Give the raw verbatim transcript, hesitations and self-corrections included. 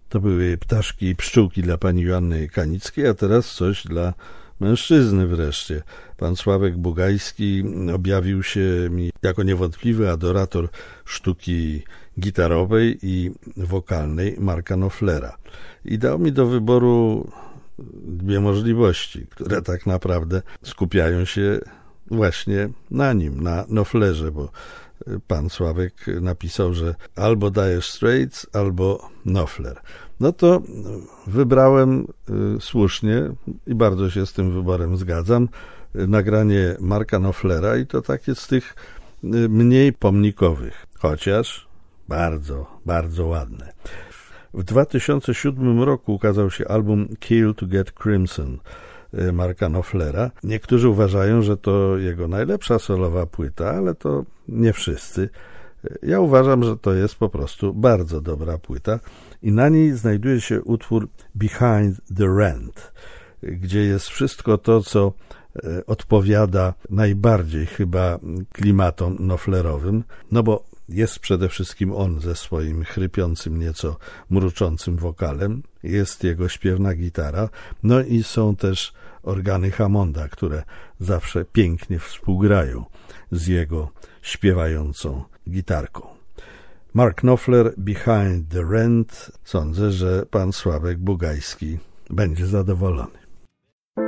To były ptaszki i pszczółki dla pani Joanny Kanickiej, a teraz coś dla mężczyzny wreszcie. Pan Sławek Bugajski objawił się mi jako niewątpliwy adorator sztuki gitarowej i wokalnej Marka Knopflera. I dał mi do wyboru dwie możliwości, które tak naprawdę skupiają się właśnie na nim, na Knopflerze, bo pan Sławek napisał, że albo Dire Straits, albo Knopfler. No to wybrałem y, słusznie i bardzo się z tym wyborem zgadzam, y, nagranie Marka Knopflera i to takie z tych y, mniej pomnikowych, chociaż bardzo, bardzo ładne. W dwa tysiące siódmym roku ukazał się album Kill to Get Crimson y, Marka Knopflera. Niektórzy uważają, że to jego najlepsza solowa płyta, ale to nie wszyscy. Ja uważam, że to jest po prostu bardzo dobra płyta i na niej znajduje się utwór Behind the Rent, gdzie jest wszystko to, co odpowiada najbardziej chyba klimatom knopflerowym, no bo jest przede wszystkim on ze swoim chrypiącym, nieco mruczącym wokalem, jest jego śpiewna gitara, no i są też organy Hammonda, które zawsze pięknie współgrają z jego śpiewającą gitarką. Mark Knopfler, Behind the Rent. Sądzę, że pan Sławek Bugajski będzie zadowolony.